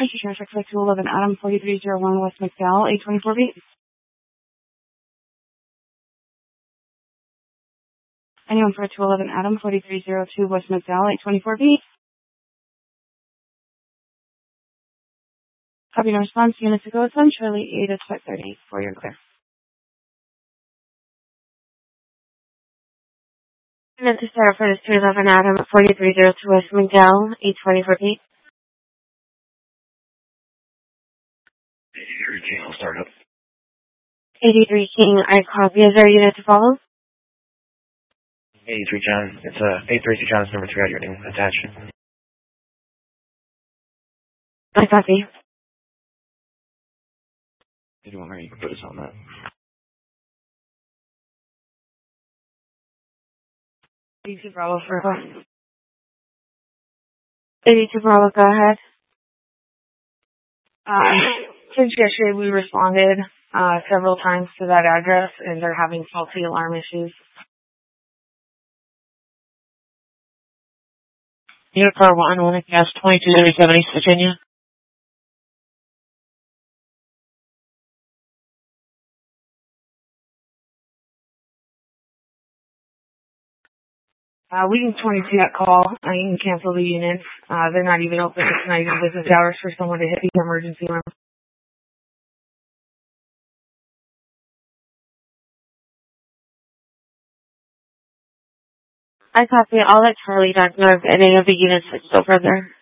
Traffic Flight 211 Adam 4301 West McDowell, 824B. Anyone for 211 Adam 4302 West McDowell, 824B. Copy no response. Units to go. It's on Charlie 8 at 5:30 for your clear. Unit to start for this 211 Adam 4302 West McDowell, 824B. Channel startup. 83 King, I copy. Is there a unit to follow? 83 John. It's 832 John's number 3 out your name attached. I copy. If you want me, you can put us on that. 82 Bravo for 82 Bravo, go ahead. Since yesterday we responded several times to that address and they're having faulty alarm issues. Unit car 1, Winnick Gas 2237 East Virginia. We can 22 that call. You can cancel the units. They're not even open. It's not even business hours for someone to hit the emergency room. I copy. I'll let Charlie know if any of the units switched over there.